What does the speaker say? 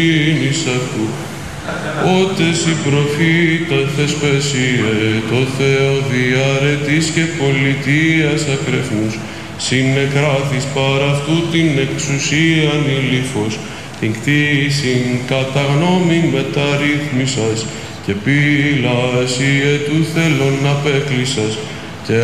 αυτού. Ότε συ προφήτα θεσπεσίε, το Θεό διαρετής και πολιτείας ακρεφνούς, συνεκράθης παρά αυτού την εξουσίαν ηλίφος, την κτήσιν κατά γνώμην μεταρρύθμισας, και πύλα εσύ του θέλων απέκλεισας,